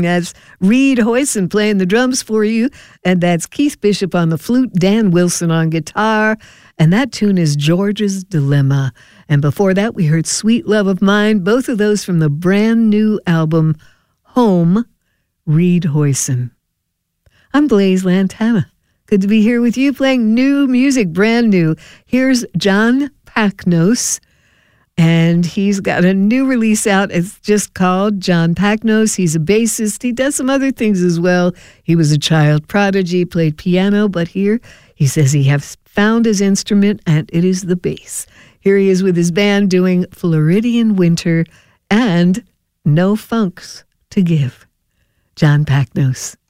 That's Reed Hoyson playing the drums for you, and that's Keith Bishop on the flute, Dan Wilson on guitar, and that tune is George's Dilemma. And before that, we heard Sweet Love of Mine, both of those from the brand new album, Home, Reed Hoyson. I'm Blaise Lantana. Good to be here with you playing new music, brand new. Here's John Pacnos, and he's got a new release out. It's just called John Pacnos. He's a bassist. He does some other things as well. He was a child prodigy, played piano, but here he says he has found his instrument, and it is the bass. Here he is with his band doing Floridian Winter and No Funks to Give. John Pacnos.